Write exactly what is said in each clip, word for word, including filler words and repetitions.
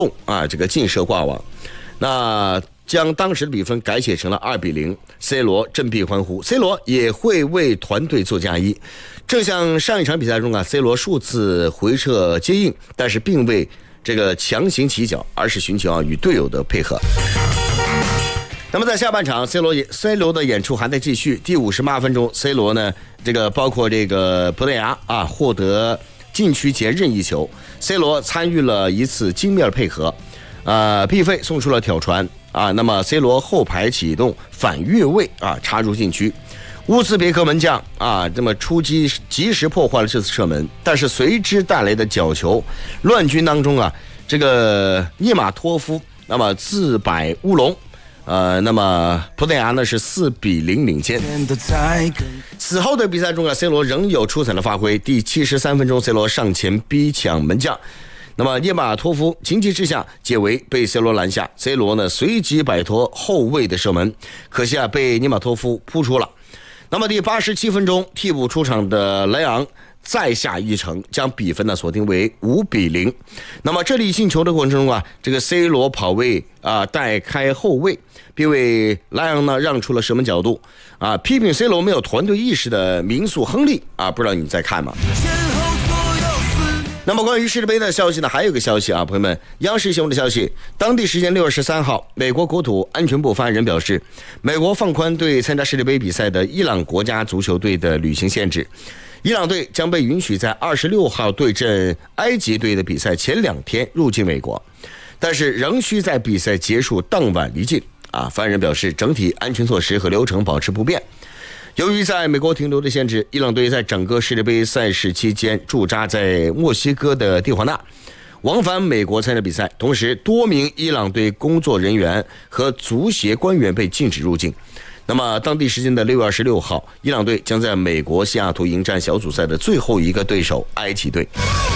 啊，这个劲射挂网，那将当时的比分改写成了二比零 ，C 罗振臂欢呼 ，C 罗也会为团队做嫁衣。正像上一场比赛中啊 ，C 罗数次回撤接应，但是并未这个强行起脚，而是寻求啊与队友的配合。那么在下半场 ，C 罗也 C 罗的演出还在继续。第五十八分钟 ，C 罗呢，这个包括这个葡萄牙啊获得禁区前任意球 ，C 罗参与了一次精妙配合，呃，毕费送出了挑传啊，那么 C 罗后排启动反越位啊，插入禁区。乌兹别克门将啊，这么出击及时破坏了这次射门，但是随之带来的角球乱军当中啊，这个涅马托夫那么自摆乌龙。呃，那么葡萄牙呢是四比零领先。此后的比赛中啊 ，C 罗仍有出彩的发挥。第七十三分钟 ，C 罗上前逼抢门将，那么涅马托夫情急之下解围，被 C 罗拦下。C 罗呢随即摆脱后卫的射门，可惜啊被涅马托夫扑出了。那么第八十七分钟，替补出场的莱昂再下一城，将比分呢锁定为五比零。那么这里进球的过程中啊，这个 C 罗跑位啊带开后卫，并为莱昂呢让出了射门角度啊，批评 C 罗没有团队意识的名宿亨利啊，不知道你在看吗？那么关于世界杯的消息呢，还有个消息啊，朋友们，央视新闻的消息，当地时间六月十三号，美国国土安全部发言人表示，美国放宽对参加世界杯比赛的伊朗国家足球队的旅行限制，伊朗队将被允许在二十六号对阵埃及队的比赛前两天入境美国，但是仍需在比赛结束当晚离境啊。发言人表示，整体安全措施和流程保持不变。由于在美国停留的限制，伊朗队在整个世界杯赛事期间驻扎在墨西哥的蒂华纳，往返美国参加比赛。同时，多名伊朗队工作人员和足协官员被禁止入境。那么，当地时间的六月二十六号，伊朗队将在美国西雅图迎战小组赛的最后一个对手埃及队。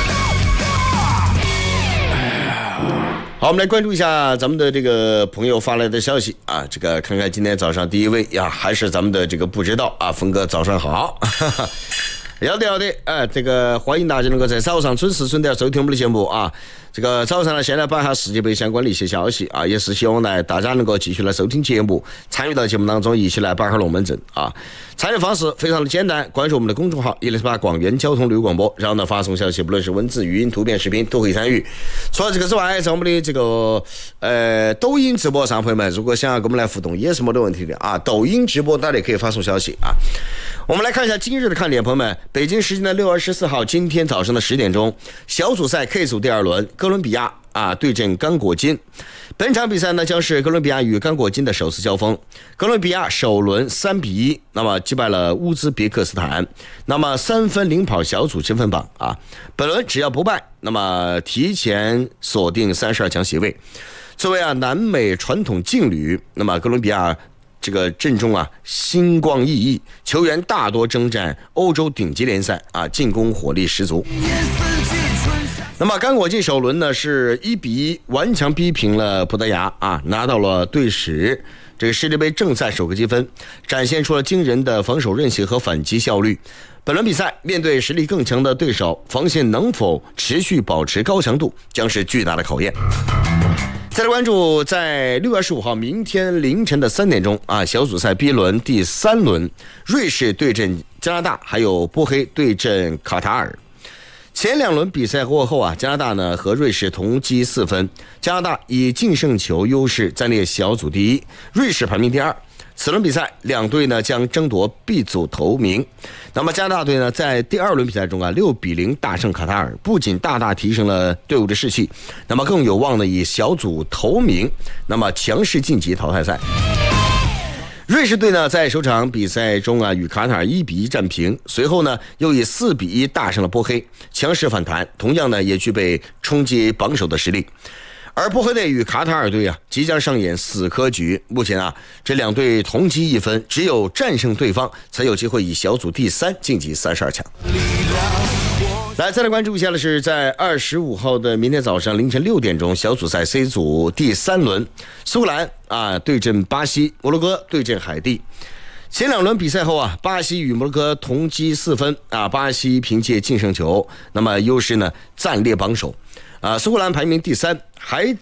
好，我们来关注一下咱们的这个朋友发来的消息啊，这个看看今天早上第一位呀，还是咱们的这个不知道啊，峰哥早上好。要得要得，哎，这个欢迎大家能够在早上准时准点收听我们的节目啊。这个早上呢，先来摆下世界杯相关的一些消息啊，也是希望呢大家能够继续来收听节目，参与到节目当中，一起来摆下龙门阵啊。参与方式非常的简单，关注我们的公众号一零四八广元交通旅游广播，然后呢发送消息，不论是文字、语音、图片、视频都可以参与。除了这个之外，在我们的这个呃抖音直播上，朋友们如果想要跟我们来互动，也是没得问题的啊。抖音直播大家可以发送消息啊。我们来看一下今日的看点，朋友们，北京时间的六月二十四号，今天早上的十点钟，小组赛 K 组第二轮，哥伦比亚啊对阵刚果金。本场比赛呢将是哥伦比亚与刚果金的首次交锋。哥伦比亚首轮三比一，那么击败了乌兹别克斯坦，那么三分领跑小组积分榜啊。本轮只要不败，那么提前锁定三十二强席位。作为啊南美传统劲旅，那么哥伦比亚这个阵中啊，星光熠熠，球员大多征战欧洲顶级联赛啊，进攻火力十足。那么刚果金首轮呢是一比一顽强逼平了葡萄牙啊，拿到了队史这个世界杯正赛首个积分，展现出了惊人的防守韧性和反击效率。本轮比赛面对实力更强的对手，防线能否持续保持高强度，将是巨大的考验。再来关注，在六月二十五号明天凌晨的三点钟啊，小组赛 B 轮第三轮，瑞士对阵加拿大，还有波黑对阵卡塔尔。前两轮比赛过后啊，加拿大呢和瑞士同积四分，加拿大以净胜球优势暂列小组第一，瑞士排名第二。此轮比赛，两队呢将争夺 B 组头名。那么加拿大队呢，在第二轮比赛中啊，六比零大胜卡塔尔，不仅大大提升了队伍的士气，那么更有望呢以小组头名，那么强势晋级淘汰赛。瑞士队呢在首场比赛中啊与卡塔尔一比一战平，随后呢又以四比一大胜了波黑，强势反弹，同样呢也具备冲击榜首的实力。而波黑队与卡塔尔队啊即将上演死磕局，目前啊这两队同积一分，只有战胜对方才有机会以小组第三晋级三十二强。来，再来关注一下的是，在二十五号的明天早上凌晨六点钟，小组赛 C 组第三轮，苏格兰啊对阵巴西，摩洛哥对阵海地。前两轮比赛后啊，巴西与摩洛哥同积四分啊，巴西凭借净胜球，那么优势呢暂列榜首啊，苏格兰排名第三，海